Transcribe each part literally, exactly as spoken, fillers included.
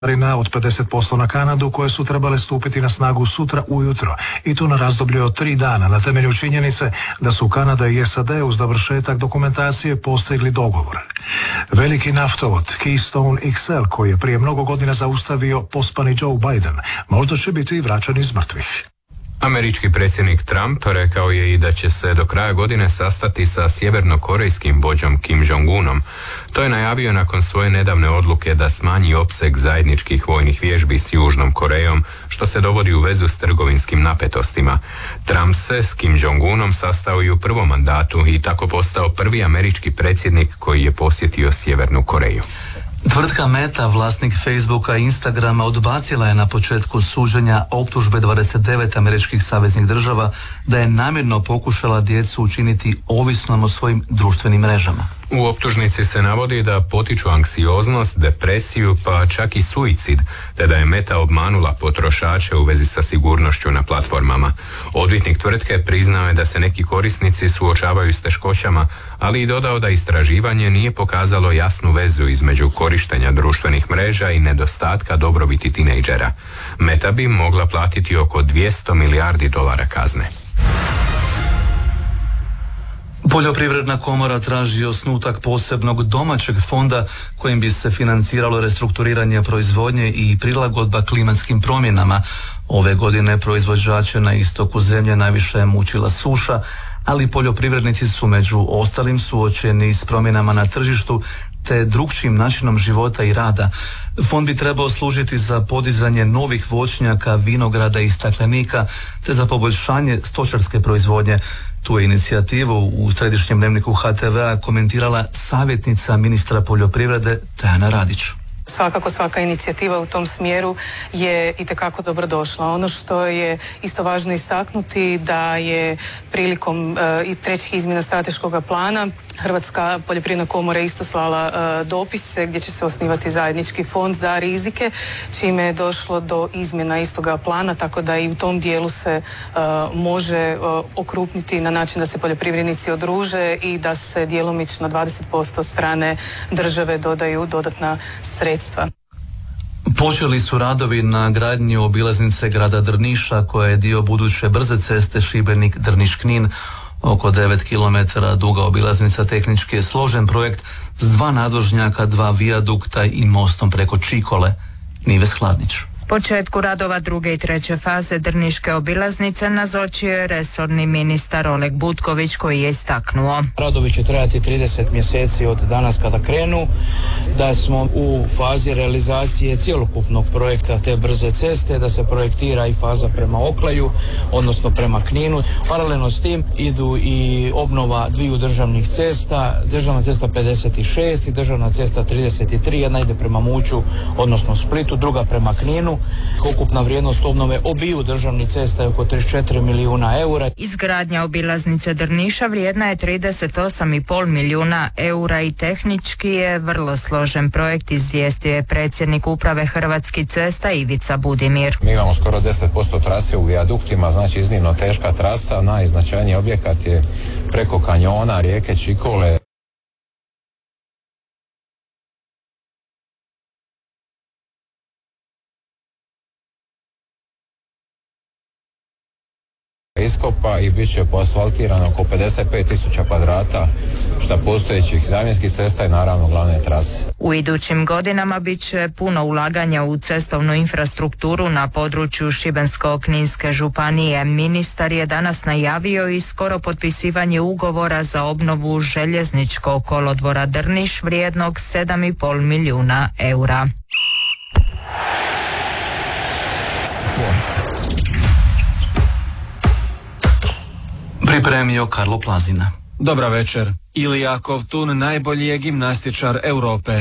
carina od pedeset posto na Kanadu koje su trebale stupiti na snagu sutra ujutro i to na razdoblje od tri dana na temelju činjenice da su Kanada i S A D uz dovršetak dokumentacije postigli dogovor. Veliki naftovod Keystone X L koji je prije mnogo godina zaustavio pospani Joe Biden možda će biti vraćan iz mrtvih. Američki predsjednik Trump rekao je i da će se do kraja godine sastati sa sjevernokorejskim vođom Kim Jong-unom. To je najavio nakon svoje nedavne odluke da smanji opseg zajedničkih vojnih vježbi s Južnom Korejom, što se dovodi u vezu s trgovinskim napetostima. Trump se s Kim Jong-unom sastao i u prvom mandatu i tako postao prvi američki predsjednik koji je posjetio Sjevernu Koreju. Tvrtka Meta, vlasnik Facebooka i Instagrama, odbacila je na početku suđenja optužbe dvadeset devet američkih saveznih država da je namjerno pokušala djecu učiniti ovisnom o svojim društvenim mrežama. U optužnici se navodi da potiču anksioznost, depresiju pa čak i suicid, te da je Meta obmanula potrošače u vezi sa sigurnošću na platformama. Odvjetnik tvrtke priznao je da se neki korisnici suočavaju s teškoćama, ali i dodao da istraživanje nije pokazalo jasnu vezu između korištenja društvenih mreža i nedostatka dobrobiti tinejdžera. Meta bi mogla platiti oko dvjesto milijardi dolara kazne. Poljoprivredna komora traži osnutak posebnog domaćeg fonda kojim bi se financiralo restrukturiranje proizvodnje i prilagodba klimatskim promjenama. Ove godine proizvođače na istoku zemlje najviše je mučila suša, ali poljoprivrednici su među ostalim suočeni s promjenama na tržištu te drukčijim načinom života i rada. Fond bi trebao služiti za podizanje novih voćnjaka, vinograda i staklenika te za poboljšanje stočarske proizvodnje. Tu je inicijativu u središnjem dnevniku H T V-a komentirala savjetnica ministra poljoprivrede Tejana Radić. Svakako svaka inicijativa u tom smjeru je itekako dobrodošla. Ono što je isto važno istaknuti da je prilikom e, i trećih izmjena strateškog plana Hrvatska poljoprivredna komora isto slala e, dopise gdje će se osnivati zajednički fond za rizike, čime je došlo do izmjena istoga plana, tako da i u tom dijelu se e, može e, okrupniti na način da se poljoprivrednici odruže i da se djelomično dvadeset posto strane države dodaju dodatna sredstva. Počeli su radovi na gradnji obilaznice grada Drniša koja je dio buduće brze ceste Šibenik-Drniš-Knin. Oko devet kilometara duga obilaznica tehnički je složen projekt s dva nadvožnjaka, dva vijadukta i mostom preko Čikole. Nives Hladnić. Početku radova druge i treće faze Drniške obilaznice nazočio je resorni ministar Oleg Butković koji je istaknuo. Radovi će trajati trideset mjeseci od danas kada krenu, da smo u fazi realizacije cjelokupnog projekta te brze ceste, da se projektira i faza prema Oklaju, odnosno prema Kninu. Paralelno s tim idu i obnova dviju državnih cesta, državna cesta pedeset šest i državna cesta trideset tri, jedna ide prema Muću, odnosno Splitu, druga prema Kninu. Ukupna vrijednost obnove obiju državnih cesta je oko trideset četiri milijuna eura. Izgradnja obilaznice Drniša vrijedna je trideset osam i pol milijuna eura i tehnički je vrlo složen projekt, izvijestio je predsjednik uprave Hrvatskih cesta Ivica Budimir. Mi imamo skoro deset posto trase u vijaduktima, znači iznimno teška trasa. Najznačajniji objekat je preko kanjona rijeke Čikole. Iskopa i bit će poasfaltirano oko pedeset pet tisuća kvadrata šta postojećih zamjenskih cesta i naravno glavne trase. U idućim godinama bit će puno ulaganja u cestovnu infrastrukturu na području Šibensko-kninske županije. Ministar je danas najavio i skoro potpisivanje ugovora za obnovu željezničkog kolodvora Drniš vrijednog sedam i pol milijuna eura. Pripremio Karlo Plazina. Dobra večer. Ilija Kovtun najbolji je gimnastičar Europe.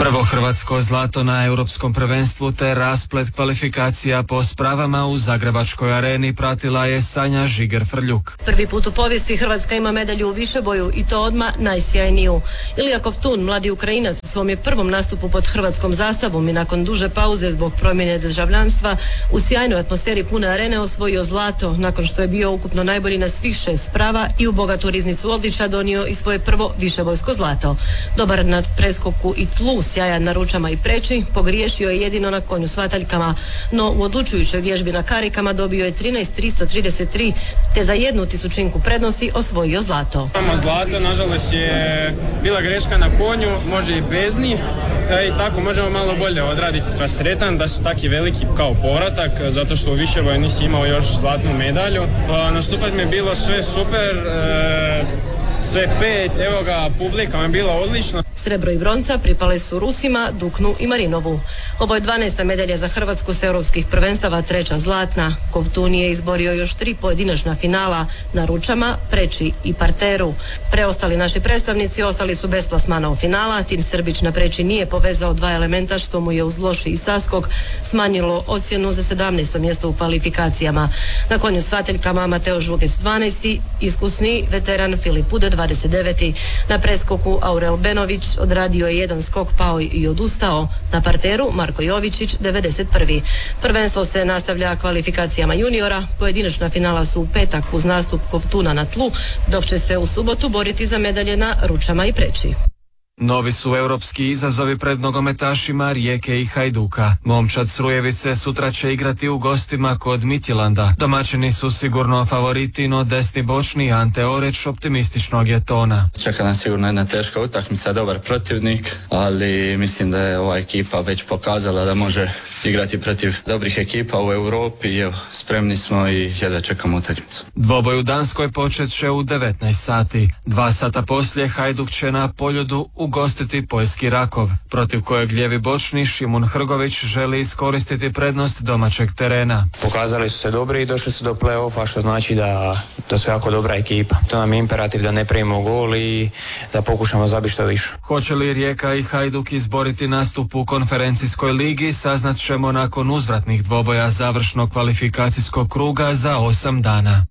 Prvo hrvatsko zlato na europskom prvenstvu te rasplet kvalifikacija po spravama u Zagrebačkoj areni pratila je Sanja Žiger-Frljuk. Prvi put u povijesti Hrvatska ima medalju u višeboju i to odmah najsjajniju. Ilija Kovtun, mladi Ukrajinac, u svom je prvom nastupu pod hrvatskom zastavom i nakon duže pauze zbog promjene državljanstva u sjajnoj atmosferi pune arene osvojio zlato nakon što je bio ukupno najbolji na svih šest sprava i u bogatu riznicu odličja donio i svoje prvo višebojsko zlato. Dobar na preskoku i tlu, sjajan na ručama i preči, pogriješio je jedino na konju s vataljkama, no u odlučujućoj vježbi na karikama dobio je trinaest tristo trideset tri te za jednu tisućinku prednosti osvojio zlato. Imamo zlato, nažalost je bila greška na konju, može i bez njih, da i tako možemo malo bolje odraditi. Pa sretan da su taki veliki kao povratak, zato što u višeboju nisi imao još zlatnu medalju. Pa nastupat mi je bilo sve super, e, sve pet, evo ga, publika mi je bila odlična. Srebro i bronca pripale su Rusima, Duknu i Marinovu. Ovo je dvanaesta medalja za Hrvatsku s europskih prvenstava, treća zlatna. Kovtun je izborio još tri pojedinačna finala na ručama, preči i parteru. Preostali naši predstavnici ostali su bez plasmana u finala. Tin Srbić na preči nije povezao dva elementa što mu je uz loši i saskok smanjilo ocjenu za sedamnaesto mjesto u kvalifikacijama. Na konju s vataljkama Mateo Žugec dvanaesti, iskusni veteran Filip Ude dvadeset deveti. Na preskoku Aurel Benović odradio je jedan skok, pao i odustao. Na parteru Marko Jovičić devedeset prvi. Prvenstvo se nastavlja kvalifikacijama juniora. Pojedinačna finala su u petak uz nastup Kovtuna na tlu, dok će se u subotu boriti za medalje na ručama i preči. Novi su europski izazovi pred nogometašima Rijeke i Hajduka. Momčad s Rujevice sutra će igrati u gostima kod Midtjylanda. Domaćini su sigurno favoriti, no desni bočni Ante Oreć optimističnog je tona. Čeka nas sigurno jedna teška utakmica, dobar protivnik, ali mislim da je ova ekipa već pokazala da može igrati protiv dobrih ekipa u Europi i evo, spremni smo i jedva čekamo utakmicu. Dvoboj u Danskoj počet će u devetnaest sati. Dva sata poslije Hajduk će na Poljudu ugostiti poljski Rakov, protiv kojeg lijevi bočni Šimun Hrgović želi iskoristiti prednost domaćeg terena. Pokazali su se dobri i došli su do play-offa, što znači da, da su jako dobra ekipa. To nam je imperativ da ne primimo gol i da pokušamo zabiti što više. Hoće li Rijeka i Hajduk izboriti nastup u konferencijskoj ligi, saznat ćemo nakon uzvratnih dvoboja završnog kvalifikacijskog kruga za osam dana.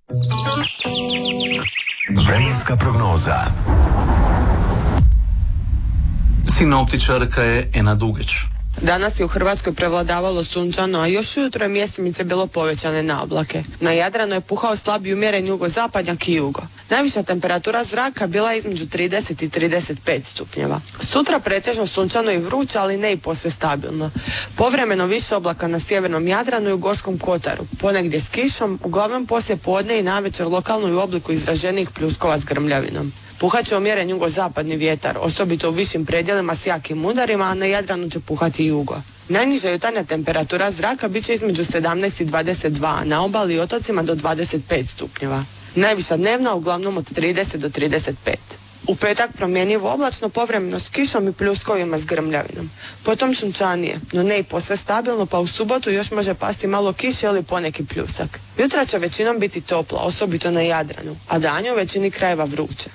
Vremenska prognoza. Sinoptičarka je Ena Dugeć. Danas je u Hrvatskoj prevladavalo sunčano, a još ujutro je mjestimice bilo povećane na oblake. Na Jadranu je puhao slabi umjeren jugozapadnjak i jugo. Najviša temperatura zraka bila je između trideset i trideset pet stupnjeva. Sutra pretežno sunčano i vruće, ali ne i posve stabilno. Povremeno više oblaka na sjevernom Jadranu i u Gorskom kotaru, ponegdje s kišom, uglavnom poslije podne i navečer lokalno i u obliku izraženijih pljuskova s grmljavinom. Puhat će umjeren jugozapadni vjetar, osobito u višim predjelima s jakim udarima, a na Jadranu će puhati jugo. Najniža jutarnja temperatura zraka bit će između sedamnaest i dvadeset dva, a na obali i otocima do dvadeset pet stupnjeva. Najviša dnevna uglavnom od trideset do trideset pet. U petak promjenjivo oblačno, povremeno s kišom i pljuskovima s grmljavinom. Potom sunčanije, no ne i posve stabilno, pa u subotu još može pasti malo kiše ili poneki pljusak. Jutra će većinom biti topla, osobito na Jadranu, a danju u većini krajeva vruće.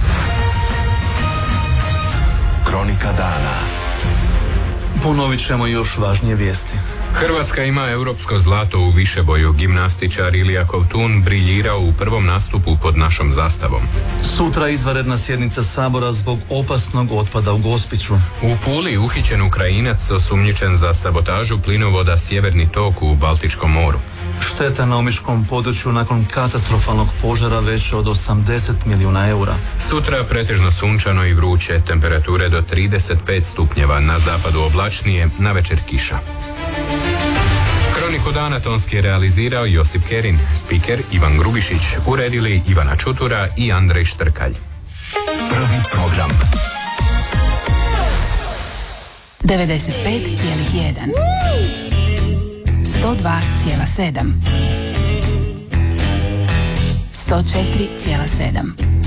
Kronika dana. Ponovit ćemo još važnije vijesti. Hrvatska ima europsko zlato u višeboju. Gimnastičar Ilija Kovtun briljirao u prvom nastupu pod našom zastavom. Sutra izvanredna sjednica Sabora zbog opasnog otpada u Gospiću. U Puli uhićen Ukrajinac osumnjičen za sabotažu plinovoda Sjeverni tok u Baltičkom moru. Šteta na omiškom području nakon katastrofalnog požara veće od osamdeset milijuna eura. Sutra pretežno sunčano i vruće, temperature do trideset pet stupnjeva, na zapadu oblačnije, na večer kiša. Kroniku dana tonski je realizirao Josip Kerin, spiker Ivan Grubišić, uredili Ivana Čutura i Andrej Štrkalj. Prvi program. devedeset pet zarez jedan sto dva zarez sedam sto četiri zarez sedam